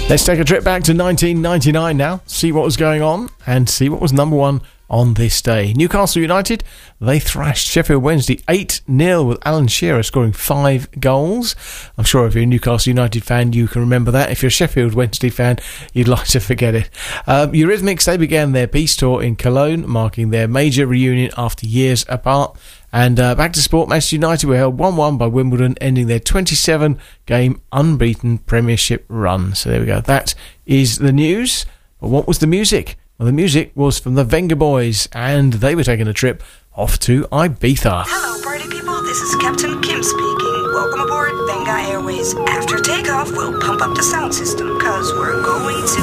Let's take a trip back to 1999 now, see what was going on and see what was number one on this day. Newcastle United, they thrashed Sheffield Wednesday 8-0 with Alan Shearer scoring 5 goals. I'm sure if you're a Newcastle United fan, you can remember that. If you're a Sheffield Wednesday fan, you'd like to forget it. Eurythmics, they began their peace tour in Cologne, marking their major reunion after years apart. And back to sport, Manchester United were held 1-1 by Wimbledon, ending their 27-game unbeaten Premiership run. So there we go. That is the news. But what was the music? Well, the music was from the Venga Boys, and they were taking a trip off to Ibiza. Hello, party people. This is Captain Kim speaking. Welcome aboard Venga Airways. After takeoff, we'll pump up the sound system, because we're going to